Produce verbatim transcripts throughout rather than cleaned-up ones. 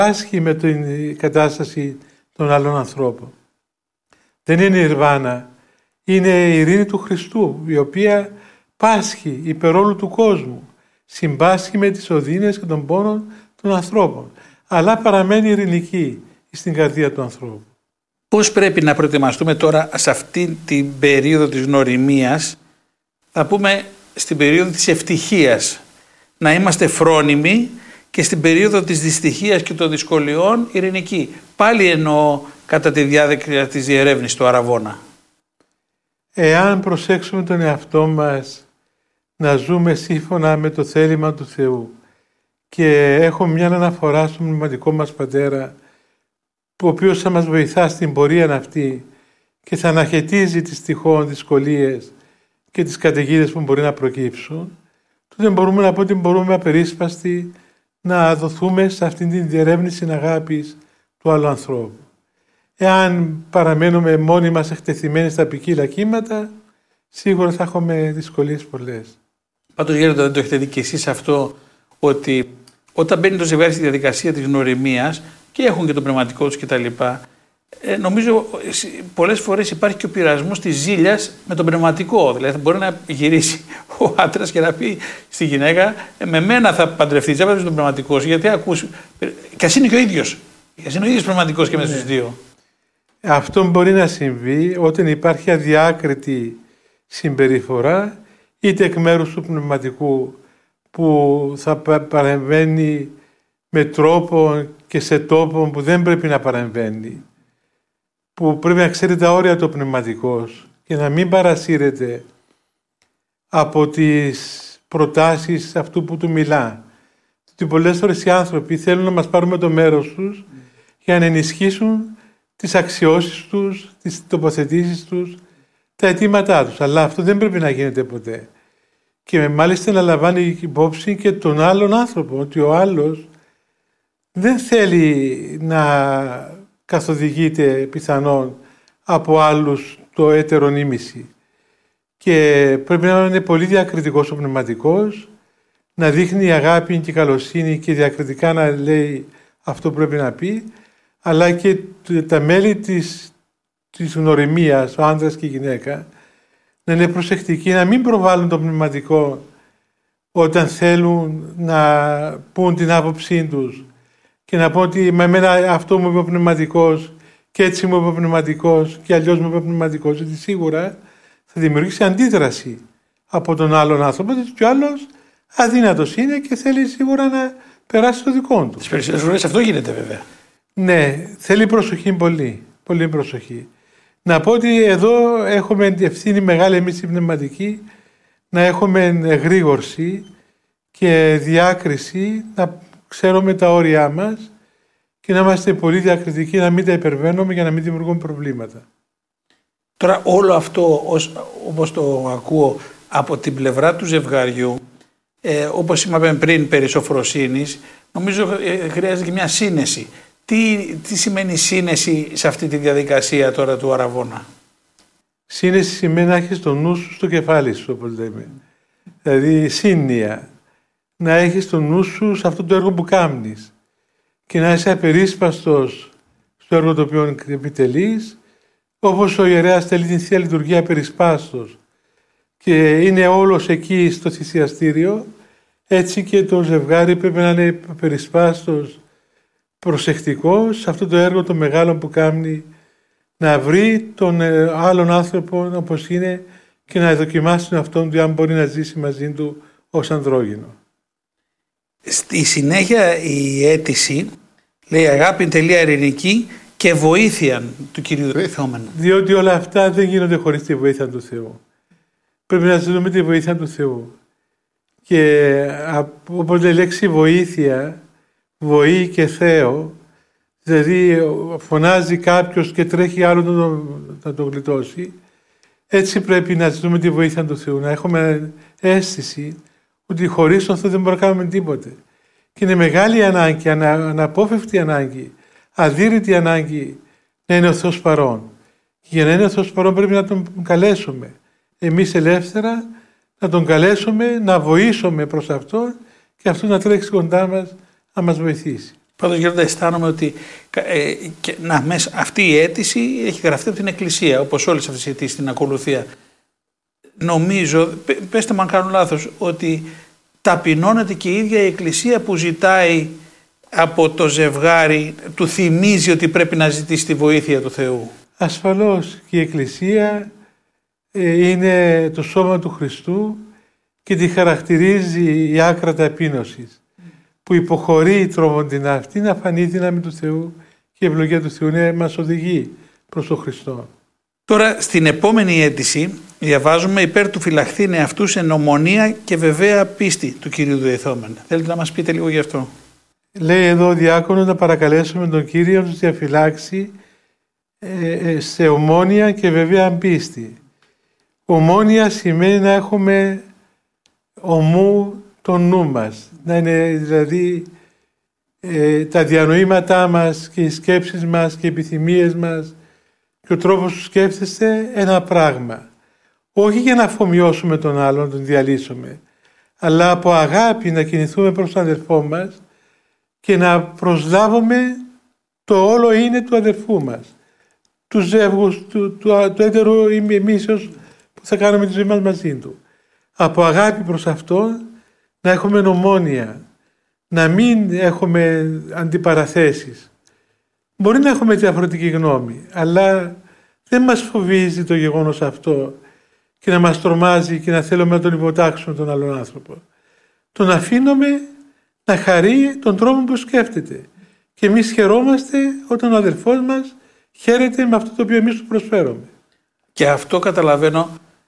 πάσχει με την κατάσταση των άλλων ανθρώπων. Δεν είναι νιρβάνα, είναι η ειρήνη του Χριστού, η οποία πάσχει υπερ όλου του κόσμου, συμπάσχει με τις οδύνες και των πόνων των ανθρώπων, αλλά παραμένει ειρηνική στην καρδία του ανθρώπου. Πώς πρέπει να προετοιμαστούμε τώρα σε αυτή την περίοδο της γνωριμίας, θα πούμε στην περίοδο της ευτυχίας, να είμαστε φρόνιμοι, και στην περίοδο της δυστυχίας και των δυσκολιών ειρηνική. Πάλι εννοώ κατά τη διάρκεια της διερεύνησης του Αραβώνα. Εάν προσέξουμε τον εαυτό μας να ζούμε σύμφωνα με το θέλημα του Θεού και έχουμε μια αναφορά στον πνευματικό μας Πατέρα, ο οποίος θα μας βοηθά στην πορεία αυτή και θα αναχαιτίζει τις τυχόν δυσκολίες και τις καταιγίδες που μπορεί να προκύψουν, τότε μπορούμε να πω ότι μπορούμε απερίσπαστοι να δοθούμε σε αυτήν την διερεύνηση αγάπης του άλλου ανθρώπου. Εάν παραμένουμε μόνοι μας εκτεθειμένοι στα ποικίλα κύματα, σίγουρα θα έχουμε δυσκολίες πολλές. Πάντως, Γέροντα, δεν το έχετε δει και εσείς αυτό, ότι όταν μπαίνει το ζευγάρι στη διαδικασία της γνωριμίας και έχουν και το πνευματικό τους κτλ., ε, νομίζω πολλές φορές υπάρχει και ο πειρασμός της ζήλιας με τον πνευματικό. Δηλαδή, μπορεί να γυρίσει ο άντρας και να πει στη γυναίκα: ε, με μένα θα παντρευτείς, δεν θα τον πνευματικό σου, γιατί ακούς. Και ας είναι και ο ίδιος. Ας είναι ο ίδιος πνευματικός και μέσα στους δύο. Αυτό μπορεί να συμβεί όταν υπάρχει αδιάκριτη συμπεριφορά, είτε εκ μέρους του πνευματικού που θα παρεμβαίνει με τρόπο και σε τόπο που δεν πρέπει να παρεμβαίνει, που πρέπει να ξέρει τα όρια του πνευματικός και να μην παρασύρεται από τις προτάσεις αυτού που του μιλά. Γιατί πολλές φορές οι άνθρωποι θέλουν να μας πάρουμε το μέρος τους για να ενισχύσουν τις αξιώσεις τους, τις τοποθετήσεις τους, τα αιτήματά τους. Αλλά αυτό δεν πρέπει να γίνεται ποτέ. Και μάλιστα να λαμβάνει υπόψη και τον άλλον άνθρωπο, ότι ο άλλος δεν θέλει να καθοδηγείται πιθανόν από άλλους το έτερον ήμιση. Και πρέπει να είναι πολύ διακριτικός ο πνευματικός, να δείχνει αγάπη και καλοσύνη και διακριτικά να λέει αυτό που πρέπει να πει, αλλά και τα μέλη της, της γνωριμίας, ο άντρας και η γυναίκα, να είναι προσεκτικοί, να μην προβάλλουν το πνευματικό όταν θέλουν να πούν την άποψή τους και να πω ότι με εμένα αυτό μου είπε ο πνευματικός και έτσι μου είπε ο πνευματικός και αλλιώς μου είπε ο πνευματικός, γιατί σίγουρα θα δημιουργήσει αντίδραση από τον άλλον άνθρωπο, γιατί και ο άλλος αδύνατος είναι και θέλει σίγουρα να περάσει το δικό του. Τις περισσότερες φορές αυτό γίνεται βέβαια. Ναι, θέλει προσοχή πολύ, πολύ προσοχή. Να πω ότι εδώ έχουμε ευθύνη μεγάλη εμείς οι πνευματικοί, να έχουμε εγρήγορση και διάκριση, να ξέρουμε τα όρια μας και να είμαστε πολύ διακριτικοί, να μην τα υπερβαίνουμε για να μην δημιουργούμε προβλήματα. Τώρα όλο αυτό, όπως το ακούω από την πλευρά του ζευγαριού, ε, όπως είπαμε πριν περί σοφροσύνης, νομίζω ε, χρειάζεται και μια σύνεση. Τι, τι σημαίνει σύνεση σε αυτή τη διαδικασία τώρα του Αραβώνα? Σύνεση σημαίνει να έχεις το νου σου στο κεφάλι σου, όπως λέμε. Δηλαδή σύνοια. Να έχεις το νου σου σε αυτό το έργο που κάνεις και να είσαι απερίσπαστος στο έργο το οποίο επιτελείς, όπως ο ιερέας θέλει την Θεία Λειτουργία απερίσπαστος και είναι όλος εκεί στο θυσιαστήριο, έτσι και το ζευγάρι πρέπει να είναι απερίσπαστος, προσεκτικός σε αυτό το έργο το μεγάλο που κάνει, να βρει τον άλλον άνθρωπο όπως είναι και να δοκιμάσει τον αυτόν του αν μπορεί να ζήσει μαζί του ως ανδρόγυνο. Στη συνέχεια η αίτηση λέει αγάπη τελεία ειρηνική και βοήθεια του Κυρίου Δεθόμενου. Διότι όλα αυτά δεν γίνονται χωρίς τη βοήθεια του Θεού. Πρέπει να ζητούμε τη βοήθεια του Θεού. Και όπως λέει η λέξη βοήθεια, βοή και Θεό, δηλαδή φωνάζει κάποιος και τρέχει άλλο να το, να το γλιτώσει, έτσι πρέπει να ζητούμε τη βοήθεια του Θεού, να έχουμε αίσθηση ότι χωρίς τον Θεό δεν μπορούμε να κάνουμε τίποτε. Και είναι μεγάλη ανάγκη, ανα, αναπόφευκτη ανάγκη, αδύρυτη ανάγκη να είναι ο Θεός παρόν. Και για να είναι ο Θεός παρόν πρέπει να τον καλέσουμε. Εμείς ελεύθερα να τον καλέσουμε, να βοήσουμε προς Αυτόν και αυτό να τρέξει κοντά μας να μας βοηθήσει. Πάντως Γέροντα, αισθάνομαι ότι ε, και, να, μέσα, αυτή η αίτηση έχει γραφτεί από την Εκκλησία, όπως όλες αυτές οι αιτήσεις στην ακολουθία. Νομίζω, πε, πέστε μου αν κάνω λάθος, ότι ταπεινώνεται και η ίδια η Εκκλησία που ζητάει από το ζευγάρι, του θυμίζει ότι πρέπει να ζητήσει τη βοήθεια του Θεού. Ασφαλώς και η Εκκλησία ε, είναι το σώμα του Χριστού και τη χαρακτηρίζει η άκρα ταπείνωσης, που υποχωρεί τρόμον αυτή να φανεί η δύναμη του Θεού και η ευλογία του Θεού να μας οδηγεί προς τον Χριστό. Τώρα στην επόμενη αίτηση διαβάζουμε υπέρ του φυλαχθήνε αυτούς εν ομονία και βεβαία πίστη του Κυρίου Διεθώμεν. Θέλετε να μας πείτε λίγο γι' αυτό? Λέει εδώ ο διάκονος να παρακαλέσουμε τον Κύριο να τους διαφυλάξει ε, σε ομόνια και βεβαία πίστη. Ομόνια σημαίνει να έχουμε ομού τον νου μας, να είναι δηλαδή ε, τα διανοήματά μας και οι σκέψεις μας και οι επιθυμίες μας και ο τρόπος που σκέφτεστε ένα πράγμα. Όχι για να αφομοιώσουμε τον άλλον, να τον διαλύσουμε, αλλά από αγάπη να κινηθούμε προς τον αδελφό μας και να προσλάβουμε το όλο είναι του αδελφού μας, του ζεύγους, του, του, του έτερου ημίσεως που θα κάνουμε τη ζωή μας μαζί του. Από αγάπη προς αυτόν να έχουμε ομόνοια, να μην έχουμε αντιπαραθέσεις. Μπορεί να έχουμε διαφορετική γνώμη, αλλά δεν μας φοβίζει το γεγονός αυτό και να μας τρομάζει και να θέλουμε να τον υποτάξουμε τον άλλον άνθρωπο. Τον αφήνουμε να χαρεί τον τρόπο που σκέφτεται και εμείς χαιρόμαστε όταν ο αδελφός μας χαίρεται με αυτό το οποίο εμείς του προσφέρουμε. Και αυτό καταλαβαίνω,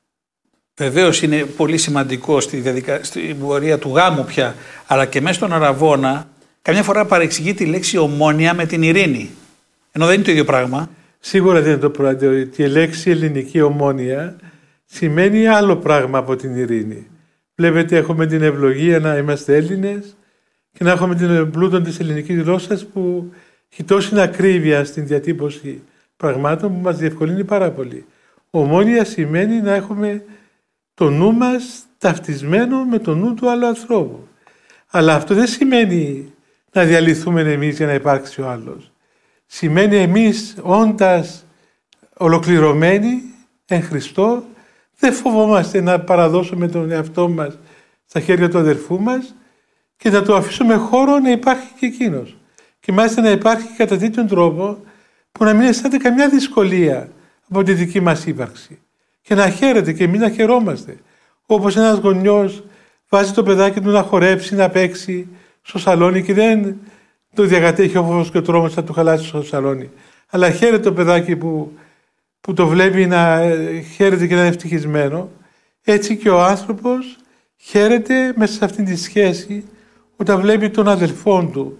βεβαίως είναι πολύ σημαντικό στη, διαδικα... στη πορεία του γάμου πια, αλλά και μέσα στον αραβώνα καμιά φορά παρεξηγεί τη λέξη ομόνοια με την ειρήνη, ενώ δεν είναι το ίδιο πράγμα. Σίγουρα δεν είναι το πράγμα. Η λέξη ελληνική ομόνοια σημαίνει άλλο πράγμα από την ειρήνη. Βλέπετε, έχουμε την ευλογία να είμαστε Έλληνες και να έχουμε την πλούτο της ελληνικής γλώσσας που έχει τόση ακρίβεια στην διατύπωση πραγμάτων που μας διευκολύνει πάρα πολύ. Ομόνοια σημαίνει να έχουμε το νου μας ταυτισμένο με το νου του άλλου ανθρώπου. Αλλά αυτό δεν σημαίνει να διαλυθούμε εμείς για να υπάρξει ο άλλος. Σημαίνει εμείς όντας ολοκληρωμένοι εν Χριστώ δεν φοβόμαστε να παραδώσουμε τον εαυτό μας στα χέρια του αδερφού μας και να του αφήσουμε χώρο να υπάρχει και εκείνος. Και μάλιστα να υπάρχει κατά τέτοιον τρόπο που να μην αισθάνεται καμιά δυσκολία από τη δική μας ύπαρξη. Και να χαίρεται και εμείς να χαιρόμαστε. Όπως ένας γονιός βάζει το παιδάκι του να χορέψει, να παίξει στο σαλόνι και δεν το διακατέχει ο φόβος και ο τρόμος να του χαλάσει στο σαλόνι. Αλλά χαίρεται το παιδάκι που, που το βλέπει να χαίρεται και να είναι ευτυχισμένο. Έτσι και ο άνθρωπος χαίρεται μέσα σε αυτήν τη σχέση όταν βλέπει τον αδελφό του,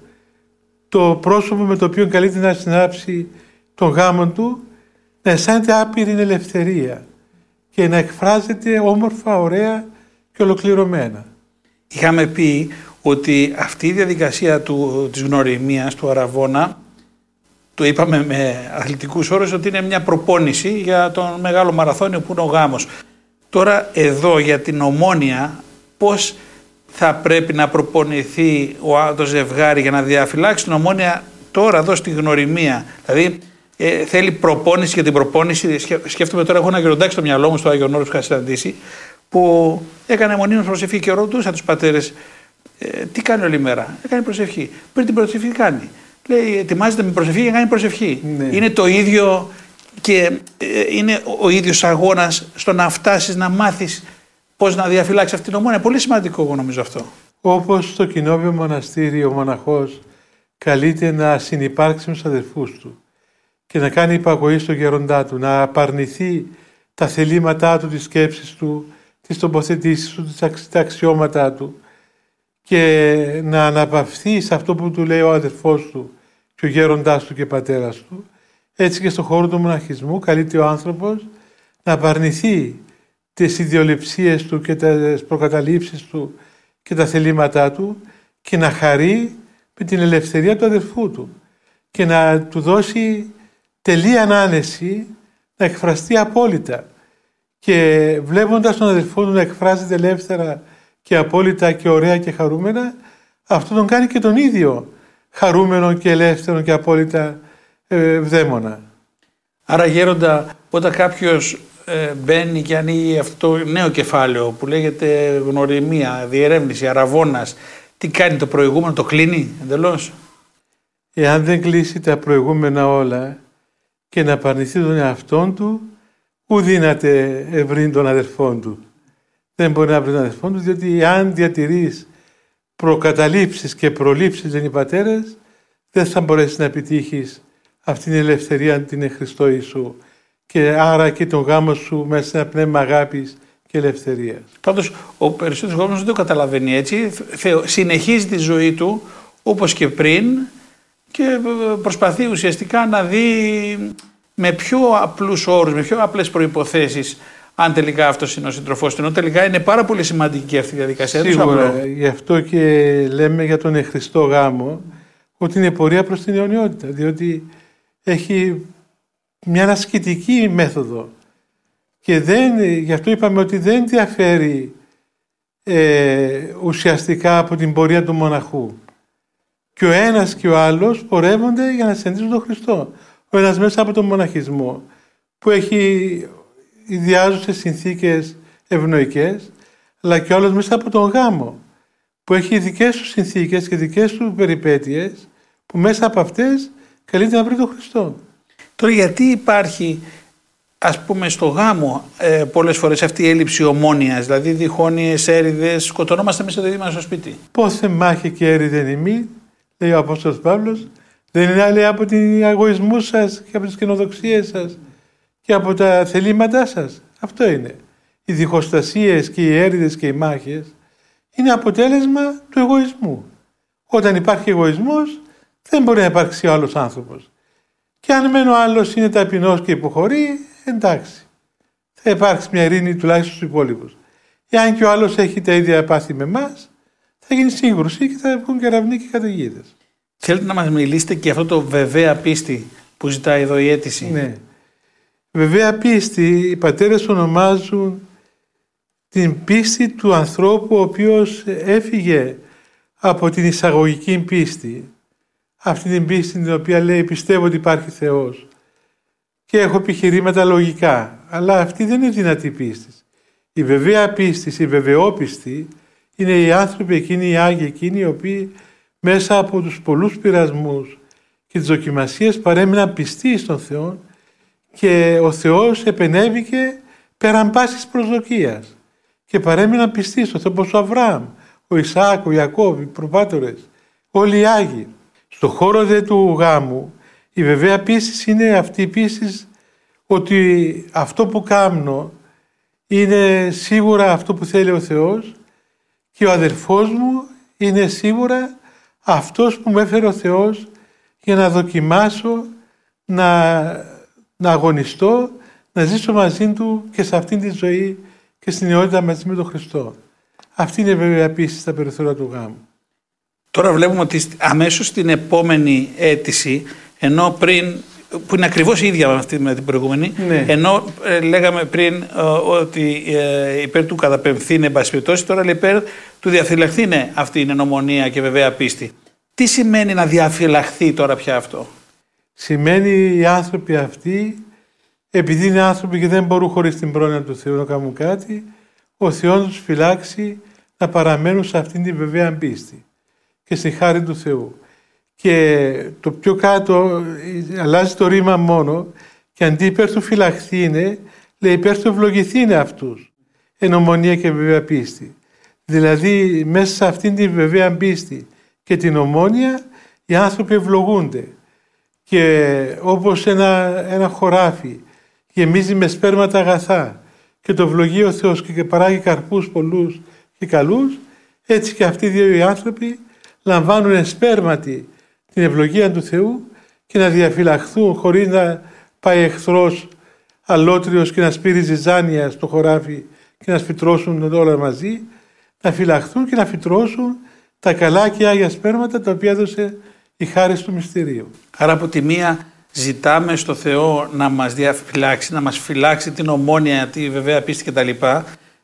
το πρόσωπο με το οποίο καλείται να συνάψει τον γάμο του, να αισθάνεται άπειρη ελευθερία και να εκφράζεται όμορφα, ωραία και ολοκληρωμένα. Είχαμε πει ότι αυτή η διαδικασία του, της γνωριμίας του αραβώνα, το είπαμε με αθλητικούς όρους, ότι είναι μια προπόνηση για τον μεγάλο μαραθώνιο που είναι ο γάμος. Τώρα εδώ για την ομόνοια, πώς θα πρέπει να προπονηθεί το ζευγάρι για να διαφυλάξει την ομόνοια τώρα εδώ στη γνωριμία? Δηλαδή ε, θέλει προπόνηση για την προπόνηση. Σκέφτομαι τώρα, έχω ένα γεροντάκι στο μυαλό μου στο Άγιον Όρος που είχα συναντήσει, που έκανε μονίμως προσευχή και ρωτούσα τους πατέρες ε, τι κάνει όλη μέρα. Έκανε προσευχή. Πριν την προσευχή τι κάνει? Λέει, ετοιμάζεται με προσευχή για να κάνει προσευχή. Ναι. Είναι το ίδιο και ε, είναι ο ίδιος αγώνας στο να φτάσεις να μάθεις πώς να διαφυλάξεις αυτήν την ομόνοια. Πολύ σημαντικό, εγώ νομίζω αυτό. Όπως στο κοινόβιο μοναστήρι ο μοναχός καλείται να συνυπάρξει με τους αδερφούς του και να κάνει υπακοή στο γέροντά του, να απαρνηθεί τα θελήματά του, τις σκέψεις του, τις τοποθετήσεις του, τα αξιώματά του και να αναπαυθεί σε αυτό που του λέει ο αδερφός του και ο γέροντάς του και πατέρας του. Έτσι και στον χώρο του μοναχισμού καλείται ο άνθρωπος να απαρνηθεί τις ιδιοληψίες του και τις προκαταλήψεις του και τα θελήματά του και να χαρεί με την ελευθερία του αδερφού του και να του δώσει τελεία ανάνεση να εκφραστεί απόλυτα. Και βλέποντας τον αδερφό του να εκφράζεται ελεύθερα και απόλυτα και ωραία και χαρούμενα, αυτό τον κάνει και τον ίδιο χαρούμενο και ελεύθερο και απόλυτα ευδαίμονα. Άρα Γέροντα, όταν κάποιος ε, μπαίνει και ανοίγει αυτό το νέο κεφάλαιο που λέγεται γνωριμία, διερεύνηση, αραβώνας, τι κάνει το προηγούμενο, το κλείνει εντελώς? Εάν δεν κλείσει τα προηγούμενα όλα και να απαρνηθεί τον εαυτόν του, ου δύναται ευρύν των αδερφών του. Δεν μπορεί να βρει τον αδερφόν του, διότι αν διατηρείς προκαταλήψεις και προλήψεις δεν οι πατέρες, δεν θα μπορέσεις να επιτύχεις αυτήν την ελευθερία την εν Χριστώ Ιησού και άρα και τον γάμο σου μέσα σε ένα πνεύμα αγάπης και ελευθερίας. Πάντως ο περισσότερος κόσμος δεν το καταλαβαίνει έτσι, συνεχίζει τη ζωή του όπως και πριν και προσπαθεί ουσιαστικά να δει με πιο απλούς όρους, με πιο απλές προϋποθέσεις αν τελικά αυτός είναι ο σύντροφός του. Ενώ τελικά είναι πάρα πολύ σημαντική αυτή η διαδικασία. Σίγουρα, γι' αυτό και λέμε για τον εν Χριστώ γάμο ότι είναι πορεία προς την αιωνιότητα, διότι έχει μια ασκητική μέθοδο και δεν, γι' αυτό είπαμε ότι δεν διαφέρει ε, ουσιαστικά από την πορεία του μοναχού. Και ο ένας και ο άλλος πορεύονται για να συναντήσουν τον Χριστό. Ο ένας μέσα από τον μοναχισμό που έχει ιδιάζουσες συνθήκες ευνοϊκές, αλλά και ο άλλος μέσα από τον γάμο που έχει δικές του συνθήκες και δικές του περιπέτειες που μέσα από αυτές καλείται να βρει τον Χριστό. Τώρα γιατί υπάρχει, ας πούμε, στο γάμο ε, πολλές φορές αυτή η έλλειψη ομόνοιας, δηλαδή διχόνοιες, έρηδες, σκοτωνόμαστε μέσα στο ίδιο μας στο σπίτι? Πόθε μάχη και έρηδεν ημί, λέει ο Απόστολος Παύλος, δεν είναι άλλη από την αγωισμού σας και από τις καινοδοξίες σας και από τα θελήματά σας. Αυτό είναι. Οι διχοστασίες και οι έρηδες και οι μάχες είναι αποτέλεσμα του εγωισμού. Όταν υπάρχει εγωισμός δεν μπορεί να υπάρξει ο άλλος άνθρωπος. Και αν μεν ο άλλος είναι ταπεινός και υποχωρεί, εντάξει. Θα υπάρξει μια ειρήνη τουλάχιστον στους υπόλοιπους. Εάν και ο άλλος έχει τα ίδια πάθη με εμάς, θα γίνει σύγκρουση και θα βγουν κεραυνοί και καταιγίδες. Θέλετε να μας μιλήσετε και αυτό το βεβαία πίστη που ζητάει εδώ η αίτηση? Ναι. Βεβαία πίστη, οι πατέρες ονομάζουν την πίστη του ανθρώπου ο οποίος έφυγε από την εισαγωγική πίστη. Αυτή την πίστη την οποία λέει πιστεύω ότι υπάρχει Θεός και έχω επιχειρήματα λογικά, αλλά αυτή δεν είναι δυνατή πίστη. Η βεβαία πίστη, η βεβαιόπιστη είναι οι άνθρωποι εκείνοι, οι Άγιοι εκείνοι οι οποίοι μέσα από τους πολλούς πειρασμούς και τις δοκιμασίες παρέμειναν πιστοί στον Θεό και ο Θεός επενέβηκε πέραν πάσης προσδοκίας και παρέμειναν πιστοί στον Θεό, όπως ο Αβραάμ, ο Ισαάκ, ο Ιακώβ, οι προπάτορες, όλοι οι Άγιοι. Στο χώρο δε του γάμου η βεβαία πίστη είναι αυτή η πίστη ότι αυτό που κάνω είναι σίγουρα αυτό που θέλει ο Θεός και ο αδερφός μου είναι σίγουρα αυτός που με έφερε ο Θεός για να δοκιμάσω, να, να αγωνιστώ, να ζήσω μαζί του και σε αυτήν τη ζωή και στην αιότητα μαζί με τον Χριστό. Αυτή είναι βέβαια πίστη στα περιθώρια του γάμου. Τώρα βλέπουμε ότι αμέσως στην επόμενη αίτηση, ενώ πριν, που είναι ακριβώς η ίδια με αυτή με την προηγούμενη, ναι. ενώ ε, λέγαμε πριν ε, ότι ε, υπέρ του καταπεμφθήνε εν πάση περιπτώσει, τώρα λέει υπέρ του διαφυλαχθήνε αυτή είναι νομονία και βεβαία πίστη. Τι σημαίνει να διαφυλαχθεί τώρα πια αυτό? Σημαίνει οι άνθρωποι αυτοί, επειδή είναι άνθρωποι και δεν μπορούν χωρίς την πρόνοια του Θεού να κάνουν κάτι, ο Θεός τους φυλάξει να παραμένουν σε αυτήν την βεβαία πίστη και στη χάρη του Θεού. Και το πιο κάτω αλλάζει το ρήμα μόνο και αντί υπέρ του φυλαχθήνε, λέει υπέρ του ευλογηθήνε αυτούς. Εν ομονία και βεβαία πίστη. Δηλαδή μέσα σε αυτήν την βεβαία πίστη και την ομόνια οι άνθρωποι ευλογούνται. Και όπως ένα, ένα χωράφι γεμίζει με σπέρματα αγαθά και το ευλογεί ο Θεός και παράγει καρπούς πολλούς και καλούς, έτσι και αυτοί οι δύο οι άνθρωποι λαμβάνουν εσπέρματι την ευλογία του Θεού και να διαφυλαχθούν χωρίς να πάει εχθρός αλότριος και να σπείρει ζυζάνια στο χωράφι και να σφυτρώσουν όλα μαζί, να φυλαχθούν και να φυτρώσουν τα καλά και άγια σπέρματα τα οποία έδωσε η χάρις του μυστηρίου. Άρα από τη μία ζητάμε στο Θεό να μας διαφυλάξει, να μας φυλάξει την ομόνια, τη βεβαία πίστη κτλ.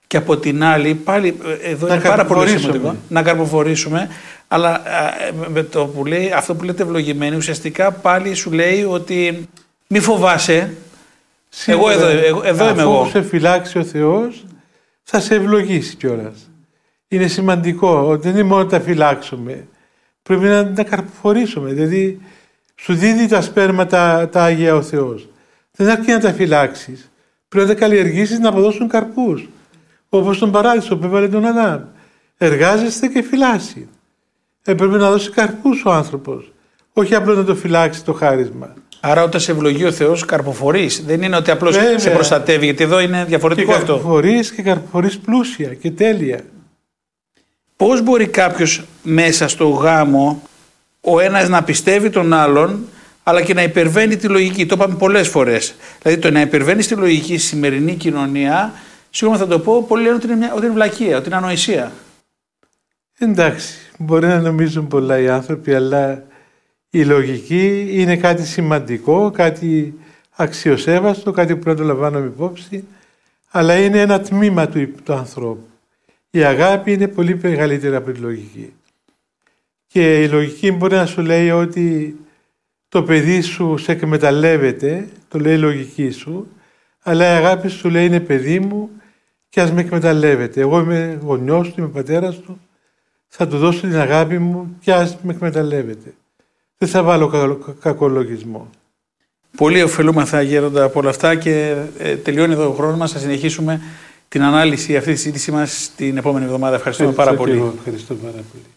και από την άλλη πάλι εδώ να είναι πάρα πολύ σημαντικό να καρποφορήσουμε, αλλά με το που λέει, αυτό που λέτε ευλογημένοι ουσιαστικά πάλι σου λέει ότι μη φοβάσαι. Σίγουρα, εγώ εδώ, εγώ, εδώ είμαι εγώ. Αφού σε φυλάξει ο Θεός θα σε ευλογήσει κιόλας. Είναι σημαντικό ότι δεν είναι μόνο να τα φυλάξουμε, πρέπει να τα καρποφορήσουμε. Δηλαδή σου δίδει τα σπέρματα τα Άγια ο Θεός. Δεν αρκεί να τα φυλάξεις. Πρέπει να τα καλλιεργήσεις να αποδώσουν καρπούς. Όπως τον παράδεισο που έβαλε τον Αδάμ. Εργάζεστε και φυλάσσει. Ε, πρέπει να δώσει καρπούς ο άνθρωπος. Όχι απλώς να το φυλάξει το χάρισμα. Άρα όταν σε ευλογεί ο Θεός καρποφορείς. Δεν είναι ότι απλώς Βέβαια. σε προστατεύει, γιατί εδώ είναι διαφορετικό και αυτό. Καρποφορείς και καρποφορείς πλούσια και τέλεια. Πώς μπορεί κάποιος μέσα στο γάμο ο ένας να πιστεύει τον άλλον, αλλά και να υπερβαίνει τη λογική? Το είπαμε πολλές φορές. Δηλαδή το να υπερβαίνει τη λογική στη σημερινή κοινωνία, σίγουρα θα το πω, πολλοί λένε ότι είναι, μια, ότι είναι βλακεία, ότι είναι ανοησία. Εντάξει, μπορεί να νομίζουν πολλά οι άνθρωποι, αλλά η λογική είναι κάτι σημαντικό, κάτι αξιοσέβαστο, κάτι που πρέπει να το λαμβάνουμε υπόψη, αλλά είναι ένα τμήμα του, του ανθρώπου. Η αγάπη είναι πολύ μεγαλύτερη από τη λογική. Και η λογική μπορεί να σου λέει ότι το παιδί σου σε εκμεταλλεύεται, το λέει η λογική σου, αλλά η αγάπη σου λέει είναι παιδί μου και ας με εκμεταλλεύεται. Εγώ είμαι γονιός του, είμαι πατέρας του, θα του δώσω την αγάπη μου και ας με εκμεταλλεύεται. Δεν θα βάλω κακό λογισμό. Πολύ ωφελούμαθα γέροντα από όλα αυτά και ε, τελειώνει εδώ ο χρόνος μας. Θα συνεχίσουμε την ανάλυση αυτή τη συζήτησή μας την επόμενη εβδομάδα. Ευχαριστούμε Ευχαριστώ πάρα πολύ. Εγώ, ευχαριστώ πάρα πολύ.